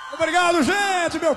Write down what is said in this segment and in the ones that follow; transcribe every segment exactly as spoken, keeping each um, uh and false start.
Obrigado, gente, meu.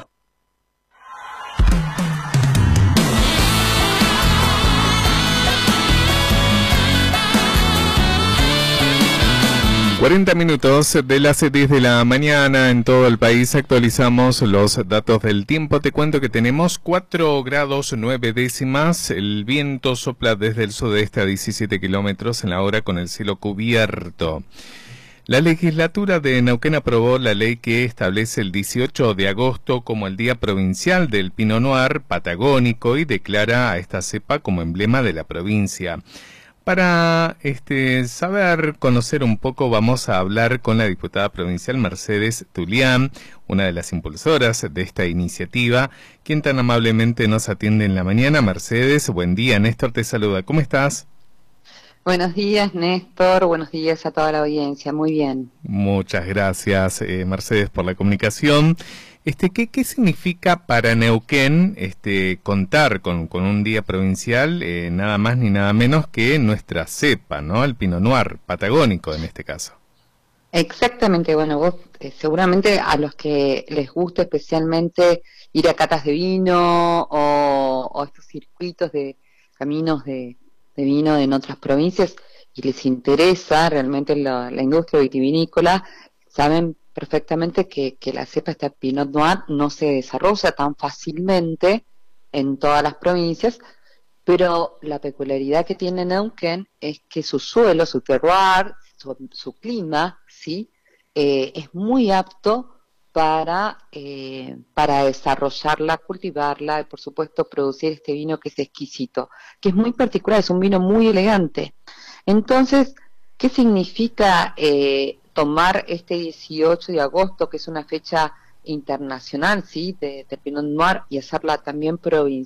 cuarenta minutos de las diez de la mañana en todo el país. Actualizamos los datos del tiempo. Te cuento que tenemos cuatro grados nueve décimas. El viento sopla desde el sudeste a diecisiete kilómetros en la hora con el cielo cubierto. La legislatura de Neuquén aprobó la ley que establece el dieciocho de agosto como el Día Provincial del Pinot Noir patagónico y declara a esta cepa como emblema de la provincia. Para este saber, conocer un poco, vamos a hablar con la diputada provincial Mercedes Tulián, una de las impulsoras de esta iniciativa, quien tan amablemente nos atiende en la mañana. Mercedes, buen día. Néstor te saluda. ¿Cómo estás? Buenos días, Néstor. Buenos días a toda la audiencia. Muy bien. Muchas gracias, eh, Mercedes, por la comunicación. Este, ¿qué, qué significa para Neuquén este, contar con, con un día provincial, eh, nada más ni nada menos que nuestra cepa, ¿no? El Pinot Noir, patagónico en este caso. Exactamente. Bueno, vos eh, seguramente a los que les gusta especialmente ir a catas de vino o, o estos circuitos de caminos de, de vino en otras provincias y les interesa realmente la, la industria vitivinícola, saben perfectamente que, que la cepa esta Pinot Noir no se desarrolla tan fácilmente en todas las provincias, pero la peculiaridad que tiene Neuquén es que su suelo, su terroir, su, su clima, ¿sí? eh, es muy apto para, eh, para desarrollarla, cultivarla y por supuesto producir este vino que es exquisito, que es muy particular, es un vino muy elegante. Entonces, ¿qué significa eh, tomar este dieciocho de agosto, que es una fecha internacional, sí, de, de Pinot Noir, y hacerla también provincial?